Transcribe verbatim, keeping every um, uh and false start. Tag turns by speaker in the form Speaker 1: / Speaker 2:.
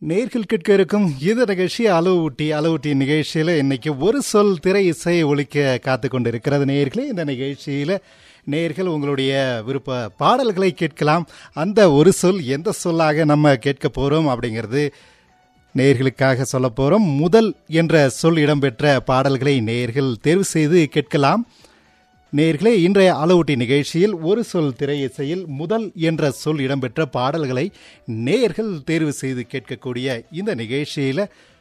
Speaker 1: நேர்கள் கேட்க இருக்கும் இந்த நிகழ்ச்சி அளவூட்டி அளவூட்டி நிகழ்ச்சியில் இன்னைக்கு ஒரு சொல் திரை இசை ஒலிக்க காத்து கொண்டு இருக்கிறது. நேர்களே, இந்த நிகழ்ச்சியில் நேர்கள் உங்களுடைய விருப்ப பாடல்களை கேட்கலாம். அந்த ஒரு சொல் எந்த சொல்லாக நம்ம கேட்க போகிறோம் அப்படிங்கிறது நேர்களுக்காக சொல்ல போகிறோம். முதல் என்ற சொல் இடம்பெற்ற பாடல்களை நேர்கள் தேர்வு செய்து கேட்கலாம். நேர்களே, இன்றைய அளவூட்டி நிகழ்ச்சியில் ஒரு சொல் திரை இசையில் முதல் என்ற சொல் இடம்பெற்ற பாடல்களை நேர்கள் தேர்வு செய்து கேட்கக்கூடிய இந்த நிகழ்ச்சியில்